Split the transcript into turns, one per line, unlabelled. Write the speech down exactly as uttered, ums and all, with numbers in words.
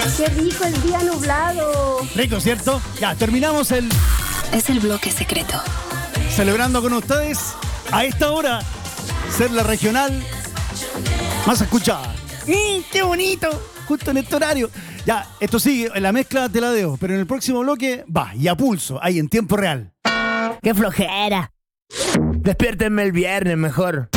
Qué rico el día nublado.
Rico, ¿cierto? Ya, terminamos el...
Es el bloque secreto.
Celebrando con ustedes a esta hora ser la regional más escuchada. ¡Mm, qué bonito! Justo en este horario. Ya, esto sigue, en la mezcla te la dejo, pero en el próximo bloque va, y a pulso, ahí en tiempo real.
¡Qué flojera! Despiértenme el viernes mejor.